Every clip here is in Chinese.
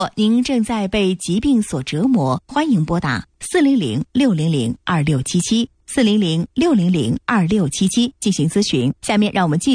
您正在被疾病所折磨，欢迎拨打400-600-2677，400-600-2677进行咨询。下面让我们继续。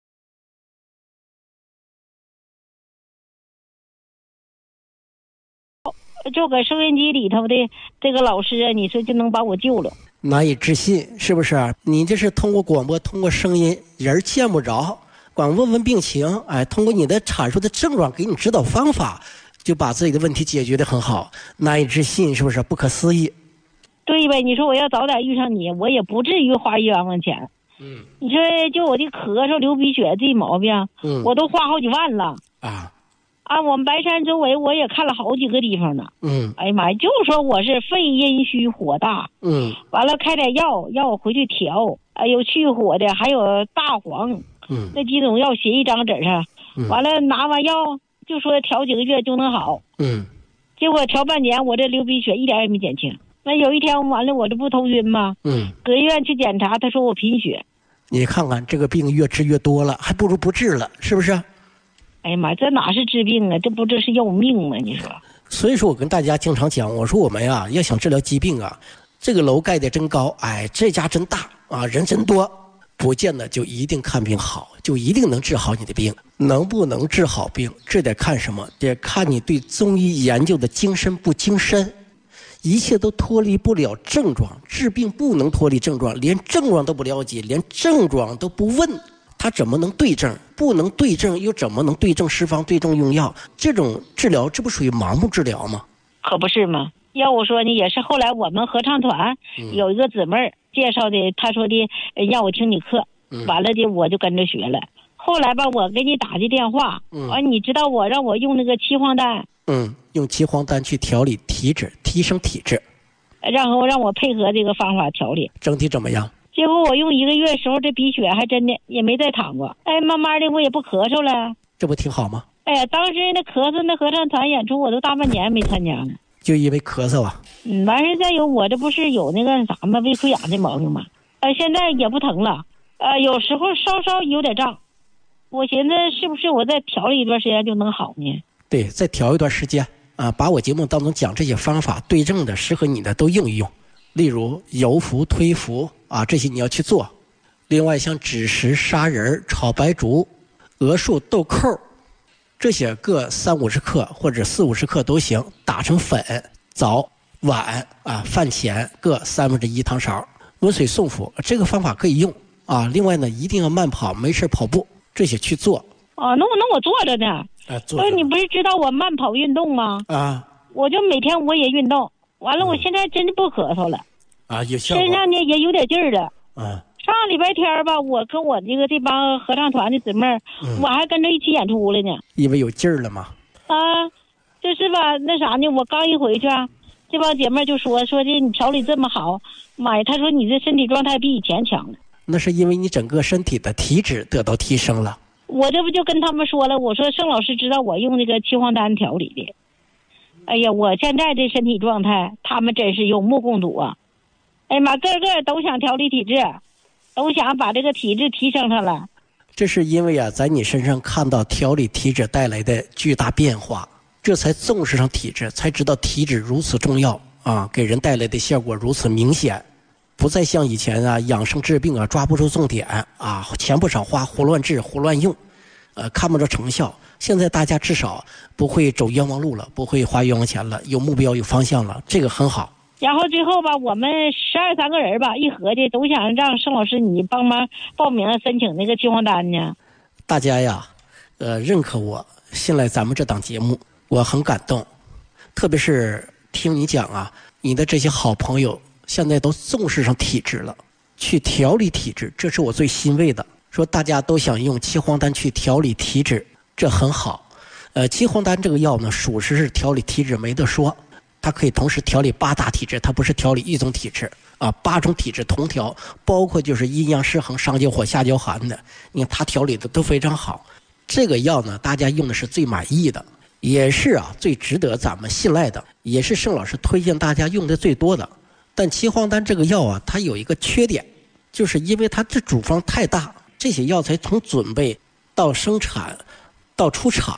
就搁收音机里头的这个老师啊，你说就能把我救了？ 难以置信，是不是？你这是通过广播，通过声音，人见不着，光问问病情，通过你的阐述的症状，给你指导方法，就把自己的问题解决得很好，难以置信，是不是？不可思议。 对呗，你说我要早点遇上你，我也不至于花1万块钱。你说就我的咳嗽、流鼻血这毛病，我都花好几万了我们白山周围我也看了好几个地方呢。哎呀妈呀，就说我是肺阴虚火大。完了开点药让我回去调，有去火的，还有大黄。那几种药写一张纸上。完了拿完药就说调几个月就能好。结果调半年，我这流鼻血一点也没减轻。那有一天完了，我这不头晕吗？搁医院去检查，他说我贫血。 你看看这个病越治越多了，还不如不治了，是不是？ 哎呀妈，这哪是治病啊？这是要命吗？你说。 所以说我跟大家经常讲，我说我们要想治疗疾病这个楼盖得真高，这家真大人真多，不见得就一定看病好，就一定能治好你的病。能不能治好病，这得看什么？得看你对中医研究的精深不精深。一切都脱离不了症状，治病不能脱离症状，连症状都不了解，连症状都不问，他怎么能对症？不能对症，又怎么能对症施方、对症用药？这种治疗，这不属于盲目治疗吗？ 可不是吗？要我说呢，也是后来我们合唱团有一个姊妹介绍的，她说的让我听你课，完了的我就跟着学了。后来吧，我给你打的电话，完你知道我让我用那个七黄丹， 用七黄丹去调理体质，提升体质， 然后让我配合这个方法调理， 整体怎么样？ 结果我用1个月时候，这鼻血还真的也没再淌过。慢慢的我也不咳嗽了， 这不挺好吗？ 当时那咳嗽那合唱团演出，我都大半年没参加了， 就因为咳嗽完事再有我这不是有那个啥吗？胃溃疡的毛病吗？现在也不疼了，有时候稍稍有点胀，我寻思是不是我再调了一段时间就能好呢？对， 再调一段时间把我节目当中讲这些方法对症的、适合你的都用一用。例如揉腹、推腹这些你要去做。另外像枳实、砂仁、炒白术、鹅树、豆蔻，这些各30-50克或者40-50克都行，打成粉，早晚饭前各1/3汤勺，温水送服，这个方法可以用另外呢，一定要慢跑，没事跑步，这些去做。 那我坐着呢。你不是知道我慢跑运动吗？我就每天我也运动，完了我现在真的不咳嗽了有效果， 身上呢也有点劲儿了。上礼拜天吧，我跟我这帮合唱团的姊妹我还跟着一起演出了呢。 因为有劲儿了吗？ 就是吧，那啥呢，我刚一回去这帮姐妹就说这你调理这么好，妈呀，她说你这身体状态比以前强了。 那是因为你整个身体的体质得到提升了。 我这不就跟他们说了，我说盛老师知道我用那个七黄丹调理的。哎呀，我现在这身体状态，他们真是有目共睹哎呀妈，个个都想调理体质，都想把这个体质提升上来。 这是因为在你身上看到调理体质带来的巨大变化，这才重视上体质，才知道体质如此重要给人带来的效果如此明显。不再像以前养生治病抓不住重点钱不少花，胡乱治胡乱用，看不着成效。现在大家至少不会走冤枉路了，不会花冤枉钱了，有目标有方向了，这个很好。 然后最后吧，我们12、13个人吧，一合计都想让盛老师你帮忙报名申请那个七黄丹呢。 大家认可我，信赖咱们这档节目，我很感动。特别是听你讲你的这些好朋友现在都重视上体质了，去调理体质，这是我最欣慰的。说大家都想用七黄丹去调理体质，这很好。七黄丹这个药呢，属实是调理体质没得说，它可以同时调理8大体质，它不是调理一种体质8种体质同调，包括就是阴阳失衡、上焦火、下焦寒的，你看它调理的都非常好。这个药呢，大家用的是最满意的，也是最值得咱们信赖的，也是盛老师推荐大家用的最多的。但七黄丹这个药它有一个缺点，就是因为它这处方太大，这些药材从准备到生产到出厂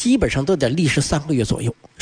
基本上都得历时3个月左右。